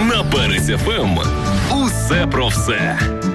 На Перець ФМ. Усе про все.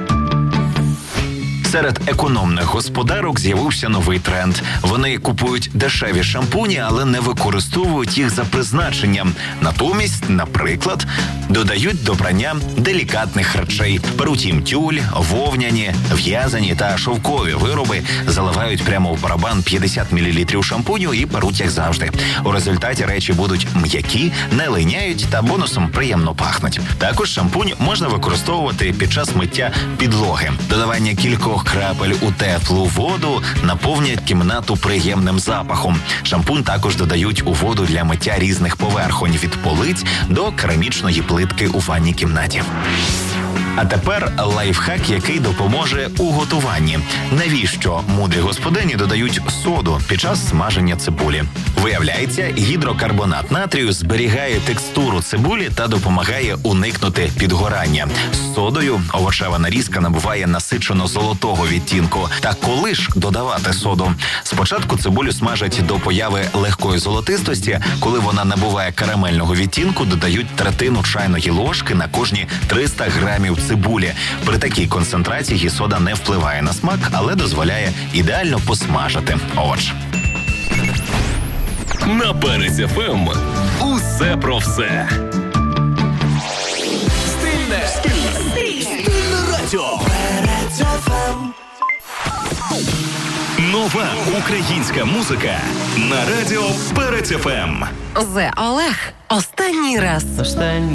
Серед економних господарок з'явився новий тренд. Вони купують дешеві шампуні, але не використовують їх за призначенням. Натомість, наприклад, додають до прання делікатних речей. Беруть їм тюль, вовняні, в'язані та шовкові вироби, заливають прямо в барабан 50 мл шампуню і перуть, як завжди. У результаті речі будуть м'які, не линяють та бонусом приємно пахнуть. Також шампунь можна використовувати під час миття підлоги. Додавання кількох крапель у теплу воду наповнять кімнату приємним запахом. Шампунь також додають у воду для миття різних поверхонь від полиць до керамічної плитки у ванній кімнаті. А тепер лайфхак, який допоможе у готуванні. Навіщо мудрі господині додають соду під час смаження цибулі? Виявляється, гідрокарбонат натрію зберігає текстуру цибулі та допомагає уникнути підгорання. З содою овочева нарізка набуває насичено золотого відтінку. Та коли ж додавати соду? Спочатку цибулю смажать до появи легкої золотистості. Коли вона набуває карамельного відтінку, додають третину чайної ложки на кожні 300 грамів цибулі. При такій концентрації сода не впливає на смак, але дозволяє ідеально посмажити овоч. На Перець ФМ. Усе про все. Стильне радіо. Перець ФМ. Нова українська музика на радіо Перець ФМ. Олег. Останній раз.